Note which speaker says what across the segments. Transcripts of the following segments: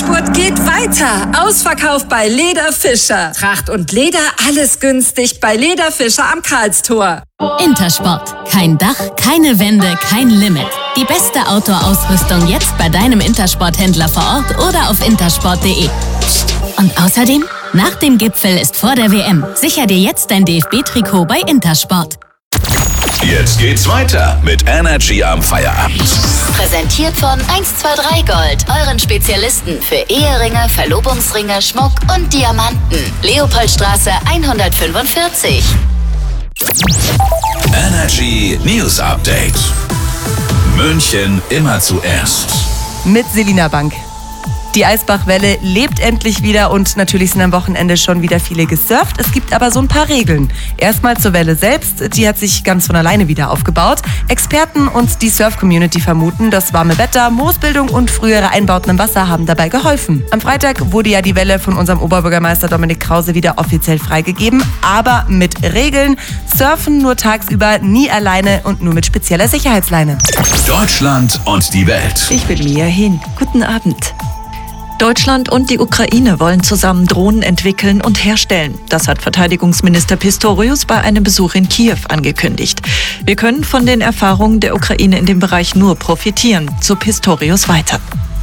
Speaker 1: Wintersport geht weiter. Ausverkauf bei Leder Fischer. Tracht und Leder, alles günstig bei Leder Fischer am Karlstor.
Speaker 2: Intersport. Kein Dach, keine Wände, kein Limit. Die beste Outdoor-Ausrüstung jetzt bei deinem Intersport-Händler vor Ort oder auf intersport.de. Und außerdem, nach dem Gipfel ist vor der WM. Sicher dir jetzt dein DFB-Trikot bei Intersport.
Speaker 3: Jetzt geht's weiter mit Energy am Feierabend.
Speaker 4: Präsentiert von 123 Gold, euren Spezialisten für Eheringe, Verlobungsringe, Schmuck und Diamanten. Leopoldstraße 145.
Speaker 3: Energy News Update. München immer zuerst.
Speaker 5: Mit Selina Bank. Die Eisbachwelle lebt endlich wieder und natürlich sind am Wochenende schon wieder viele gesurft. Es gibt aber so ein paar Regeln. Erstmal zur Welle selbst, die hat sich ganz von alleine wieder aufgebaut. Experten und die Surf-Community vermuten, das warme Wetter, Moosbildung und frühere Einbauten im Wasser haben dabei geholfen. Am Freitag wurde ja die Welle von unserem Oberbürgermeister Dominik Krause wieder offiziell freigegeben, aber mit Regeln. Surfen nur tagsüber, nie alleine und nur mit spezieller Sicherheitsleine.
Speaker 3: Deutschland und die Welt.
Speaker 6: Ich bin Mia Hin. Guten Abend. Deutschland und die Ukraine wollen zusammen Drohnen entwickeln und herstellen. Das hat Verteidigungsminister Pistorius bei einem Besuch in Kiew angekündigt. Wir können von den Erfahrungen der Ukraine in dem Bereich nur profitieren, so Pistorius weiter.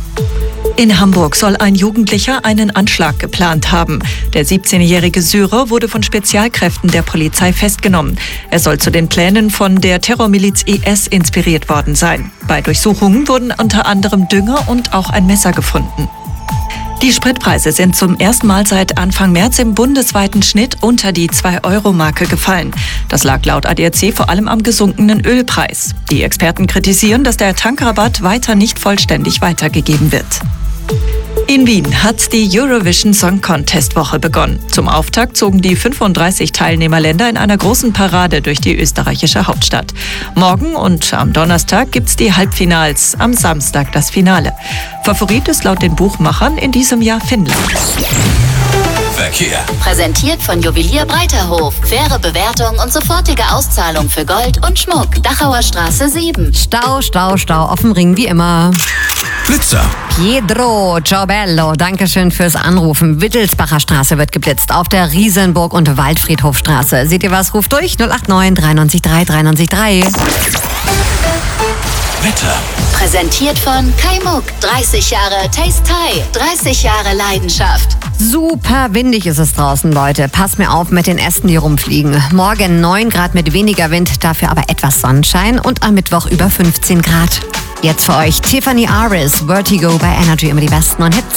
Speaker 6: In Hamburg soll ein Jugendlicher einen Anschlag geplant haben. Der 17-jährige Syrer wurde von Spezialkräften der Polizei festgenommen. Er soll zu den Plänen von der Terrormiliz IS inspiriert worden sein. Bei Durchsuchungen wurden unter anderem Dünger und auch ein Messer gefunden. Die Spritpreise sind zum ersten Mal seit Anfang März im bundesweiten Schnitt unter die 2-Euro-Marke gefallen. Das lag laut ADAC vor allem am gesunkenen Ölpreis. Die Experten kritisieren, dass der Tankrabatt weiter nicht vollständig weitergegeben wird. In Wien hat die Eurovision Song Contest Woche begonnen. Zum Auftakt zogen die 35 Teilnehmerländer in einer großen Parade durch die österreichische Hauptstadt. Morgen und am Donnerstag gibt's die Halbfinals, am Samstag das Finale. Favorit ist laut den Buchmachern in diesem Jahr Finnland.
Speaker 3: Verkehr.
Speaker 4: Präsentiert von Juwelier Breiterhof. Faire Bewertung und sofortige Auszahlung für Gold und Schmuck. Dachauer Straße 7.
Speaker 7: Stau auf dem Ring wie immer.
Speaker 3: Blitzer.
Speaker 7: Pietro, ciao bello, dankeschön fürs Anrufen. Wittelsbacher Straße wird geblitzt auf der Riesenburg- und Waldfriedhofstraße. Seht ihr was? Ruft durch 089 93 3 93 3.
Speaker 3: Wetter.
Speaker 4: Präsentiert von Kai Muck. 30 Jahre Taste Thai. 30 Jahre Leidenschaft.
Speaker 7: Super windig ist es draußen, Leute. Passt mir auf mit den Ästen, die rumfliegen. Morgen 9 Grad mit weniger Wind, dafür aber etwas Sonnenschein und am Mittwoch über 15 Grad. Jetzt für euch Tiffany Aris, Vertigo bei Energy, immer die besten neuen Hits.